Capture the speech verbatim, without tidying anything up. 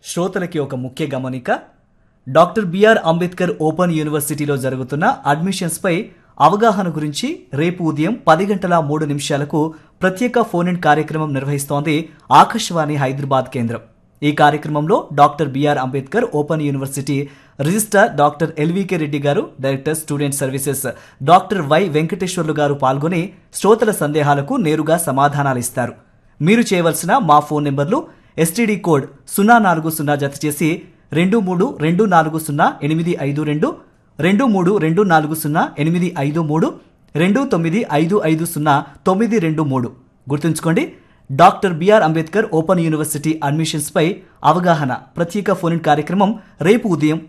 శ్రోతలకి ఒక ముఖ్య గమనిక. డాక్టర్ బిఆర్ అంబేద్కర్ ఓపెన్ యూనివర్సిటీలో జరుగుతున్న అడ్మిషన్స్ పై అవగాహన గురించి రేపు ఉదయం పది గంటల మూడు నిమిషాలకు ప్రత్యేక ఫోన్ ఇన్ కార్యక్రమం నిర్వహిస్తోంది ఆకాశవాణి హైదరాబాద్ కేంద్రం. ఈ కార్యక్రమంలో doctor BR Ambedkar open university registrar doctor LVK Reddy గారు, director student services doctor why Venkateswarlu గారు పాల్గొని శ్రోతల సందేహాలకు నేరుగా సమాధానాలిస్తారు. మీరు చేయవలసిన మా ఫోన్ నెంబర్లు ఎస్టీడీ కోడ్ సున్నా నాలుగు సున్నా జత చేసి రెండు మూడు రెండు నాలుగు సున్నా ఎనిమిది ఐదు రెండు, రెండు మూడు రెండు నాలుగు సున్నా ఎనిమిది ఐదు మూడు, రెండు తొమ్మిది ఐదు ఐదు సున్నా తొమ్మిది రెండు మూడు. గుర్తుంచుకోండి, doctor BR Ambedkar open university admissions పై అవగాహన ప్రత్యేక ఫోన్ ఇన్ కార్యక్రమం రేపు ఉదయం